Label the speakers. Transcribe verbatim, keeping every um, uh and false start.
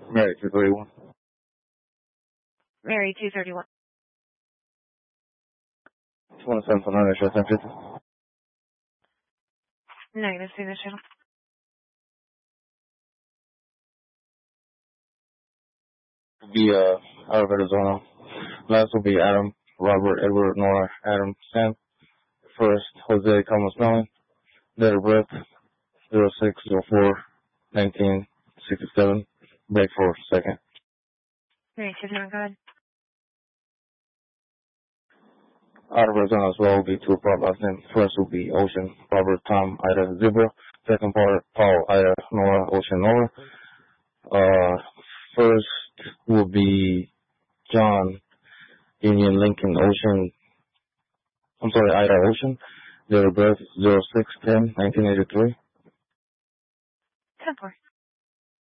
Speaker 1: Mary, two thirty-one.
Speaker 2: Mary, two thirty-one.
Speaker 1: twenty-seven for nine, short ten fifty.
Speaker 2: Negative signature.
Speaker 1: Will be uh out of Arizona. Last will be Adam, Robert, Edward, Nora, Adam, Sam. First, Jose Thomas Mellon. Date of birth, zero six zero four nineteen sixty-seven. Break for second.
Speaker 2: Mary, two zero, go ahead.
Speaker 1: Out of Arizona as well will be two part last name. First will be Ocean, Robert, Tom, Ida, Zebra. Second part, Paul, Ida, Nora, Ocean, Nora. Uh, first will be John, Union, Lincoln, Ocean. I'm sorry, Ida, Ocean. Date of birth, zero six ten nineteen eighty-three.
Speaker 2: ten four.